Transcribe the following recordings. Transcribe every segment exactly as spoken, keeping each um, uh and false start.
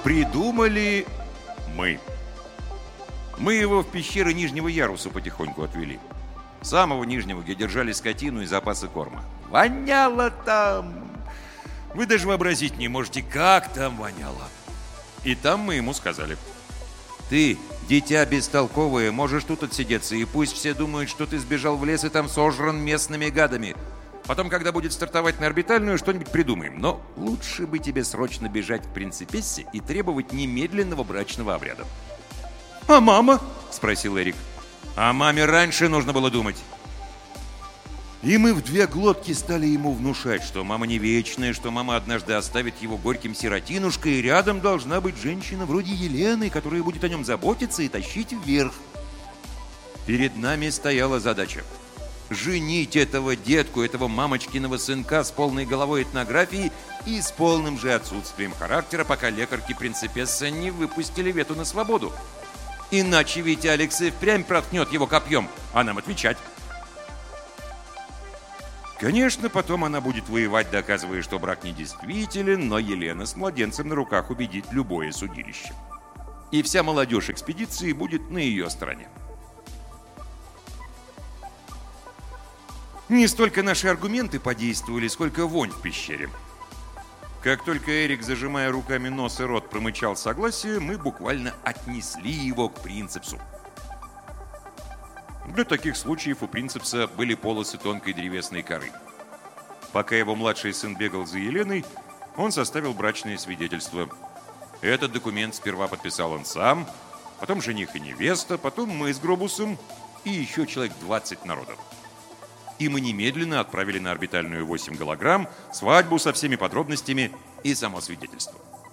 придумали мы. Мы его в пещеры нижнего яруса потихоньку отвели. Самого нижнего, где держали скотину и запасы корма. Воняло там! Вы даже вообразить не можете, как там воняло. И там мы ему сказали: ты, дитя бестолковое, можешь тут отсидеться, и пусть все думают, что ты сбежал в лес и там сожран местными гадами. Потом, когда будет стартовать на орбитальную, что-нибудь придумаем. Но лучше бы тебе срочно бежать к принципессе и требовать немедленного брачного обряда. «А мама?» – спросил Эрик. «О маме раньше нужно было думать». И мы в две глотки стали ему внушать, что мама не вечная, что мама однажды оставит его горьким сиротинушкой, и рядом должна быть женщина вроде Елены, которая будет о нем заботиться и тащить вверх. Перед нами стояла задача женить этого детку, этого мамочкиного сынка с полной головой этнографии и с полным же отсутствием характера, пока лекарки-принципесса не выпустили Вету на свободу. Иначе ведь Алекс и впрямь проткнет его копьем, а нам отвечать. Конечно, потом она будет воевать, доказывая, что брак недействителен, но Елена с младенцем на руках убедит любое судилище. И вся молодежь экспедиции будет на ее стороне. Не столько наши аргументы подействовали, сколько вонь в пещере. Как только Эрик, зажимая руками нос и рот, промычал согласие, мы буквально отнесли его к принципсу. Для таких случаев у принципса были полосы тонкой древесной коры. Пока его младший сын бегал за Еленой, он составил брачное свидетельство. Этот документ сперва подписал он сам, потом жених и невеста, потом мы с Гробусом и еще человек двадцать народов. И мы немедленно отправили на орбитальную восемь голограмм свадьбу со всеми подробностями и само свидетельство.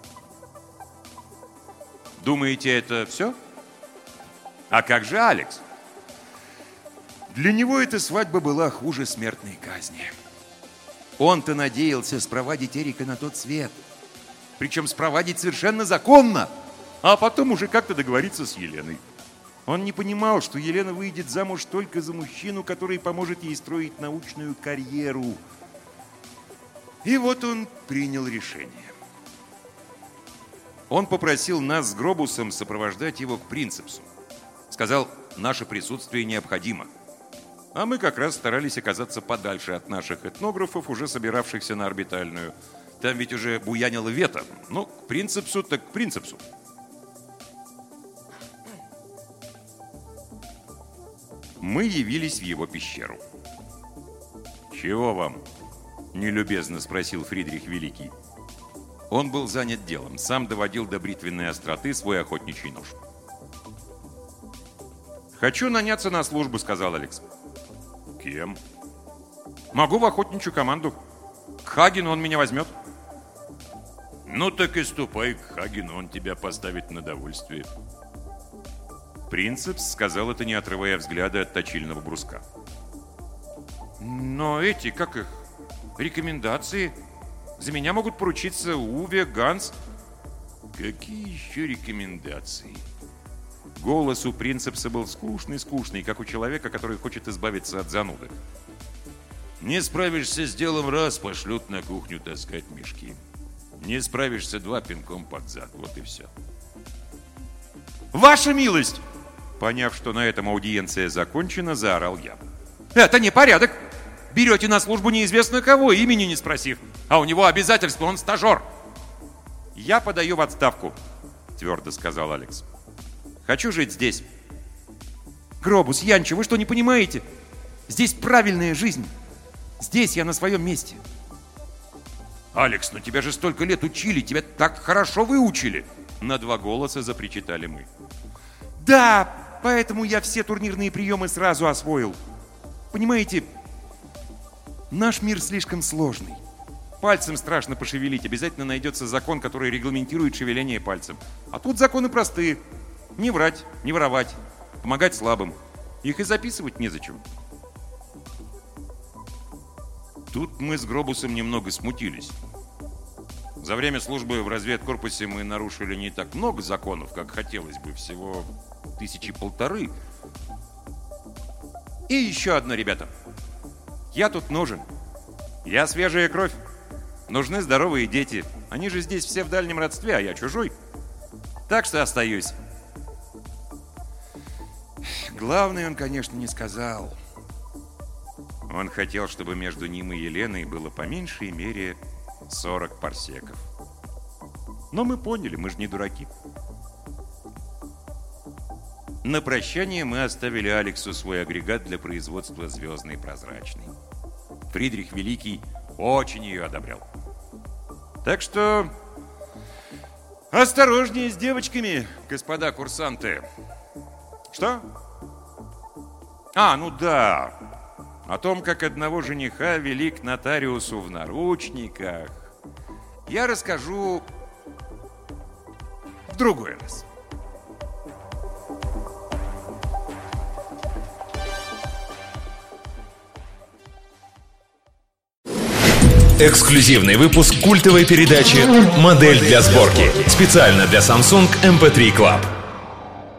Думаете, это все? А как же Алекс? Для него эта свадьба была хуже смертной казни. Он-то надеялся спровадить Эрика на тот свет. Причем спровадить совершенно законно, а потом уже как-то договориться с Еленой. Он не понимал, что Елена выйдет замуж только за мужчину, который поможет ей строить научную карьеру. И вот он принял решение. Он попросил нас с Гробусом сопровождать его к принципсу. Сказал, наше присутствие необходимо. А мы как раз старались оказаться подальше от наших этнографов, уже собиравшихся на орбитальную. Там ведь уже буянила Вета. Ну, к принципсу так к принципсу. Мы явились в его пещеру. «Чего вам?» – нелюбезно спросил Фридрих Великий. Он был занят делом, сам доводил до бритвенной остроты свой охотничий нож. «Хочу наняться на службу», – сказал Алекс. «Кем?» «Могу в охотничью команду. К Хагену он меня возьмет». «Ну так и ступай к Хагену, он тебя поставит на довольствие». Принцепс сказал это, не отрывая взгляда от точильного бруска. «Но эти, как их, рекомендации? За меня могут поручиться Уве, Ганс». «Какие еще рекомендации?» Голос у принцепса был скучный-скучный, как у человека, который хочет избавиться от зануды. «Не справишься с делом раз, пошлют на кухню таскать мешки. Не справишься два, пинком под зад. Вот и все». «Ваша милость!» Поняв, что на этом аудиенция закончена, заорал я. «Это не порядок! Берете на службу неизвестно кого, имени не спросив. А у него обязательства, он стажер!» «Я подаю в отставку», — твердо сказал Алекс. «Хочу жить здесь». «Гробус, Янчо, вы что, не понимаете? Здесь правильная жизнь. Здесь я на своем месте». «Алекс, ну тебя же столько лет учили, тебя так хорошо выучили!» На два голоса запричитали мы. «Да, поэтому я все турнирные приемы сразу освоил. Понимаете, наш мир слишком сложный. Пальцем страшно пошевелить, обязательно найдется закон, который регламентирует шевеление пальцем. А тут законы простые. Не врать, не воровать, помогать слабым. Их и записывать незачем». Тут мы с Гробусом немного смутились. За время службы в разведкорпусе мы нарушили не так много законов, как хотелось бы, всего тысячи полторы. И еще одно, ребята. Я тут нужен. Я свежая кровь. Нужны здоровые дети. Они же здесь все в дальнем родстве, а я чужой. Так что остаюсь. Главное, он, конечно, не сказал. Он хотел, чтобы между ним и Еленой было по меньшей мере сорок парсеков. Но мы поняли, мы же не дураки. На прощание мы оставили Алексу свой агрегат для производства звездной прозрачной. Фридрих Великий очень ее одобрял. Так что осторожнее с девочками, господа курсанты. Что? А, ну да. О том, как одного жениха вели к нотариусу в наручниках, я расскажу в другой раз. Эксклюзивный выпуск культовой передачи «Модель для сборки». Специально для Samsung эм пэ три Club.